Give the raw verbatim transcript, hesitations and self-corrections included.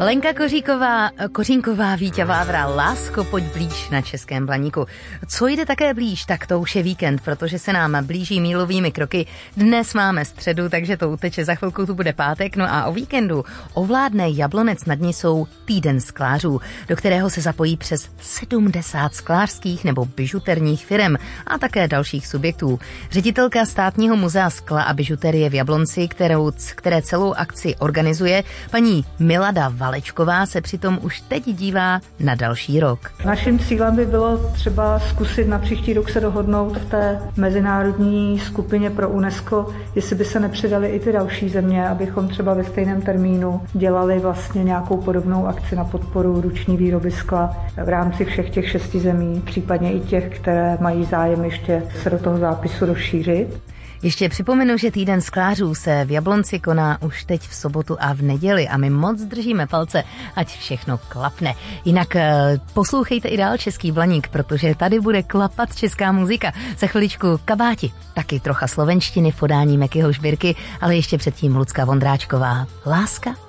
Lenka Koříková, Kořínková, Víťa Vávra, Lásko, pojď blíž na Českém Blaníku. Co jde také blíž, tak to už je víkend, protože se nám blíží mílovými kroky. Dnes máme středu, takže to uteče, za chvilku tu bude pátek, no a o víkendu ovládne Jablonec nad Nisou týden sklářů, do kterého se zapojí přes sedmdesát sklářských nebo bižuterních firem a také dalších subjektů. Ředitelka Státního muzea skla a bižuterie v Jablonci, kterou, které celou akci organizuje, paní Milada Valečková, se přitom už teď dívá na další rok. Naším cílem by bylo třeba zkusit na příští rok se dohodnout v té mezinárodní skupině pro UNESCO, jestli by se nepřidaly i ty další země, abychom třeba ve stejném termínu dělali vlastně nějakou podobnou akci na podporu ruční výroby skla v rámci všech těch šesti zemí, případně i těch, které mají zájem ještě se do toho zápisu rozšířit. Ještě připomenu, že týden sklářů se v Jablonci koná už teď v sobotu a v neděli a my moc držíme palce, ať všechno klapne. Jinak poslouchejte i dál Český Blaník, protože tady bude klapat česká muzika. Za chviličku kabáti, taky trocha slovenštiny v podání Mekyho Žbírky, ale ještě předtím Lucka Vondráčková. Láska.